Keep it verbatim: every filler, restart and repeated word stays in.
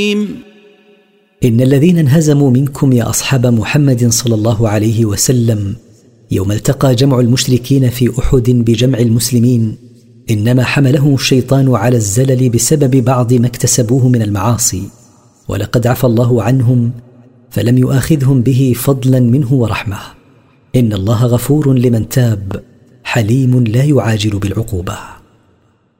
إن الذين انهزموا منكم يا أصحاب محمد صلى الله عليه وسلم يوم التقى جمع المشركين في أحد بجمع المسلمين إنما حملهم الشيطان على الزلل بسبب بعض ما اكتسبوه من المعاصي، ولقد عفى الله عنهم فلم يؤاخذهم به فضلا منه ورحمة. إن الله غفور لمن تاب، حليم لا يعاجل بالعقوبة.